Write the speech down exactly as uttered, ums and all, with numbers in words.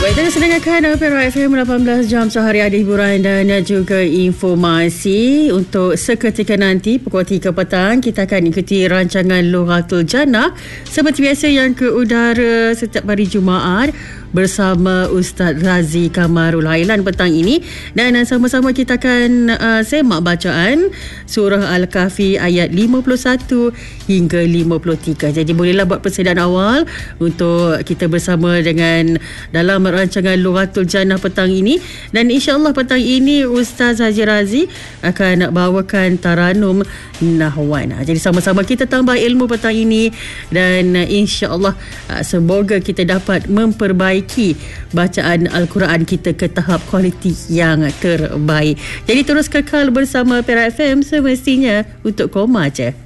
Baik, terus dengarkan Perak F M lapan belas jam sehari ada hiburan dan juga informasi. Untuk seketika nanti pukul tiga petang kita akan ikuti rancangan Lughatul Jannah seperti biasa yang ke udara setiap hari Jumaat bersama Ustaz Razi Kamarul Hailan petang ini, dan sama-sama kita akan uh, semak bacaan surah Al-Kahfi ayat lima puluh satu hingga lima puluh tiga. Jadi bolehlah buat persediaan awal untuk kita bersama dengan dalam rancangan Lughatul Jannah petang ini, dan insya-Allah petang ini Ustaz Haji Razi akan bawakan taranum nahwan. Jadi sama-sama kita tambah ilmu petang ini, dan insya-Allah semoga kita dapat memperbaiki bacaan Al-Quran kita ke tahap kualiti yang terbaik. Jadi terus kekal bersama Perak F M semestinya untuk koma je.